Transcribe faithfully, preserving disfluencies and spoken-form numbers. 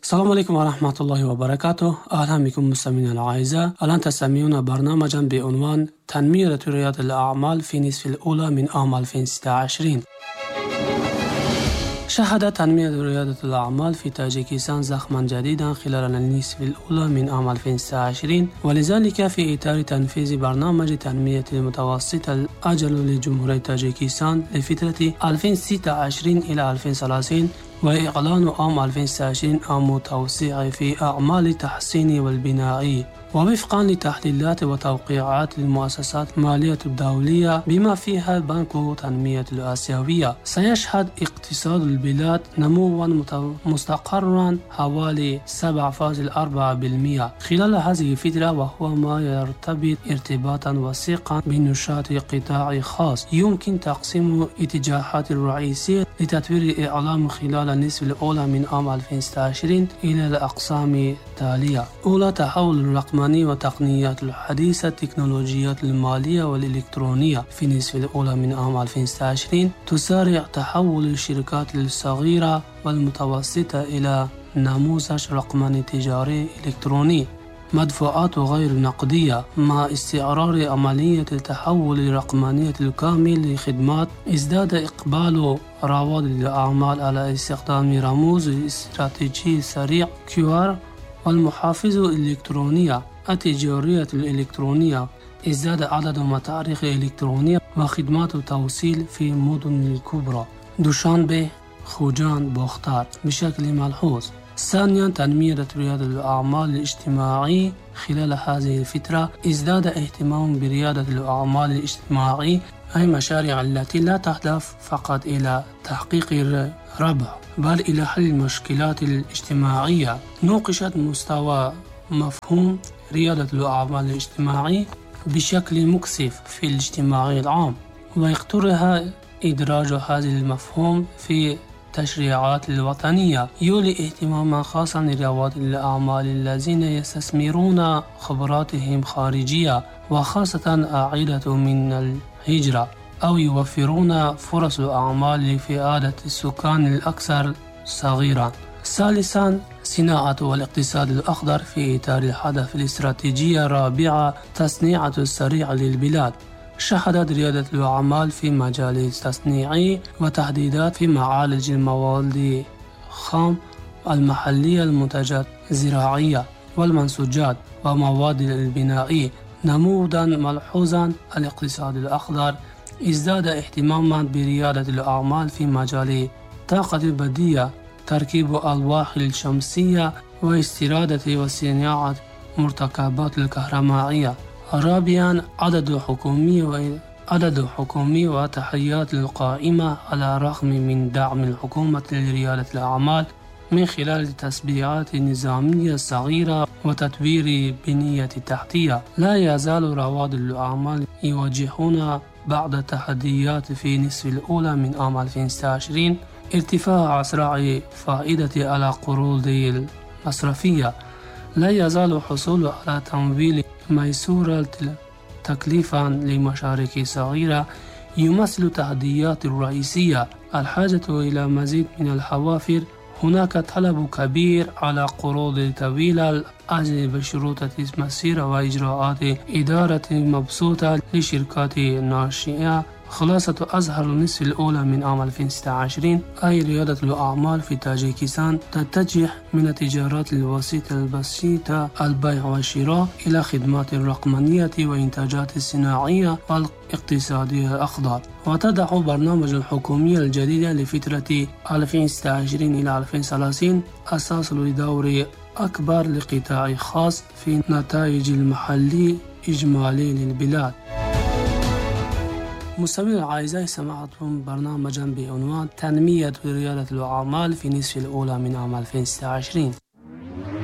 السلام عليكم ورحمة الله وبركاته. أهلا بكم مستمعينا الأعزاء. الآن تستمعون برنامجا بعنوان تنمية ريادة الأعمال في النصف الأولى من عام ألفين وستة وعشرين. شهد تنمية ريادة الأعمال في تاجيكستان زخما جديدا خلال النصف الأولى من عام ألفين وستة وعشرين، ولذلك في إطار تنفيذ برنامج تنمية المتوسط الأجل لجمهورية تاجيكستان لفترة ألفين وستة وعشرين إلى ألفين وثلاثين، وإعلان عام ألفين وستة وعشرين عام توسيع في أعمال التحسين والبناء، ووفقا لتحليلات وتوقيعات المؤسسات المالية الدولية بما فيها بنك التنمية الآسيوية، سيشهد اقتصاد البلاد نموا مستقرا حوالي سبعة فاصلة أربعة بالمئة خلال هذه الفترة، وهو ما يرتبط ارتباطا وثيقا بنشاط قطاع خاص. يمكن تقسيم اتجاهات الرئيسية لتطوير الإعلام خلال النصف الأولى من عام ألفين وستة وعشرين إلى الأقسام التالية: أولى، تحول الرقمني وتقنيات الحديثة، التكنولوجيات المالية والإلكترونية. في النصف الأولى من عام ألفين وستة وعشرين تسارع تحول الشركات الصغيرة والمتوسطة إلى نموذج رقمني تجاري إلكتروني، مدفوعات غير نقدية، مع استعرار عملية التحول الرقمنية الكامل لخدمات. ازداد إقبال رواد الأعمال على استخدام رموز استراتيجي سريع كيو آر والمحافظة الإلكترونية. التجارية الإلكترونية: ازداد عدد متاحف إلكترونية وخدمات توصيل في المدن الكبرى دوشانبه، خوجان، بختار بشكل ملحوظ. ثانيا، تنمية ريادة الأعمال الاجتماعي خلال هذه الفترة ازداد اهتمام بريادة الأعمال الاجتماعي، أي مشاريع التي لا تهدف فقط إلى تحقيق الربح بل إلى حل المشكلات الاجتماعية. نوقشت مستوى مفهوم ريادة الأعمال الاجتماعي بشكل مكثف في الاجتماع العام، ويقترح إدراج هذا المفهوم في التشريعات الوطنية. يولي اهتماما خاصا لرواد الأعمال الذين يستثمرون خبراتهم خارجية، وخاصة عائدة من الهجرة، أو يوفرون فرص أعمال لفئة السكان الأكثر صغيرا. ثالثا، صناعة والاقتصاد الأخضر في إطار الهدف الاستراتيجية الرابعة، تصنيع السريع للبلاد. شهدت ريادة الأعمال في مجال التصنيع وتحديدات في معالج المواد الخام المحلية، المنتجات الزراعية والمنسوجات ومواد البناء نموذجا ملحوظا. الاقتصاد الأخضر: ازداد اهتماما بريادة الأعمال في مجال الطاقة البديلة، تركيب ألواح الشمسية واستيراد وصناعة مركبات الكهربائية. رابعا، عدد حكومي وعدد حكومي وتحريات القائمة على الرغم من دعم الحكومة لريادة الأعمال من خلال التسبيعات النظامية الصغيرة وتطوير بنية التحتية. لا يزال رواد الأعمال يواجهون بعض التحديات في النصف الأولى من عام ألفين وستة وعشرين: ارتفاع أسرع فائدة على قروض المصرفية. لا يزال الحصول على تمويل ميسورة تكلفا لمشاريع صغيرة يمثل تحديات رئيسية. الحاجة إلى مزيد من الحوافر. هناك طلب كبير على قروض طويلة الأجل بشروط مسيرة وإجراءات إدارة مبسوطة لشركات ناشئة. خلاصة أظهر النصف الأولى من عام ألفين وستة وعشرين، أي ريادة الأعمال في تاجيكستان تتجه من التجارات الوسيطة البسيطة، البيع والشراء، إلى خدمات الرقمنية وإنتاجات الصناعية والاقتصادية الأخضر، وتضع برنامج الحكومية الجديدة لفترة ألفين وستة وعشرين إلى ألفين وثلاثين أساس لدور أكبر لقطاع خاص في النتائج المحلي إجمالي للبلاد. مستمعينا الأعزاء، سمعتم برنامجا بعنوان تنمية ريادة الأعمال في النصف الأولى من عام ألفين وستة وعشرين.